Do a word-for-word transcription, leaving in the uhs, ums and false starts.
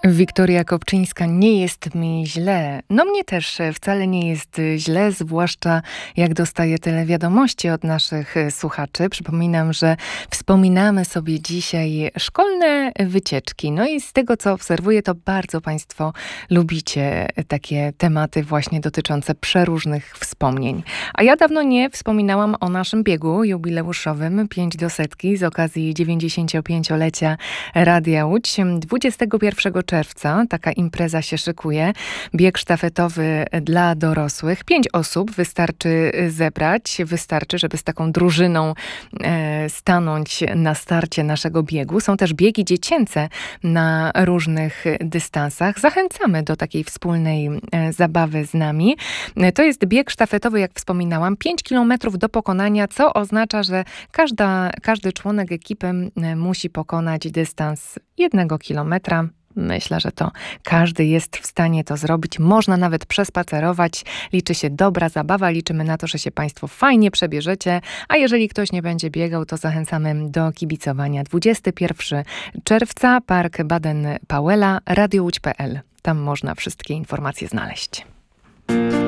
Wiktoria Kopczyńska, nie jest mi źle. No mnie też wcale nie jest źle, zwłaszcza jak dostaję tyle wiadomości od naszych słuchaczy. Przypominam, że wspominamy sobie dzisiaj szkolne wycieczki. No i z tego, co obserwuję, to bardzo Państwo lubicie takie tematy właśnie dotyczące przeróżnych wspomnień. A ja dawno nie wspominałam o naszym biegu jubileuszowym pięć do setki z okazji dziewięćdziesięciopięciolecia Radia Łódź. dwudziestego pierwszego czerwca taka impreza się szykuje. Bieg sztafetowy dla dorosłych. Pięć osób wystarczy zebrać. Wystarczy, żeby z taką drużyną e, stanąć na starcie naszego biegu. Są też biegi dziecięce na różnych dystansach. Zachęcamy do takiej wspólnej e, zabawy z nami. E, to jest bieg sztafetowy, jak wspominałam. pięć kilometrów do pokonania, co oznacza, że każda, każdy członek ekipy e, musi pokonać dystans jednego kilometra. Myślę, że to każdy jest w stanie to zrobić. Można nawet przespacerować. Liczy się dobra zabawa. Liczymy na to, że się Państwo fajnie przebierzecie. A jeżeli ktoś nie będzie biegał, to zachęcamy do kibicowania. dwudziestego pierwszego czerwca, Park Baden-Powella, radio łódź kropka p l. Tam można wszystkie informacje znaleźć.